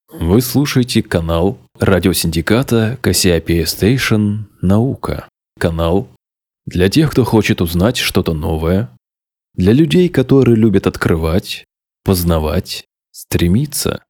Вы слушаете канал радиосиндиката Cassiopeia Station «Наука». Канал для тех, кто хочет узнать что-то новое, для людей, которые любят открывать, познавать, стремиться.